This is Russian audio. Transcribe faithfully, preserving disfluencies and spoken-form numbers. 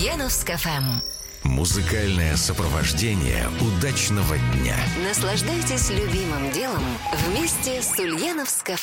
Ульяновск эф эм. Музыкальное сопровождение удачного дня. Наслаждайтесь любимым делом вместе с Ульяновск эф эм.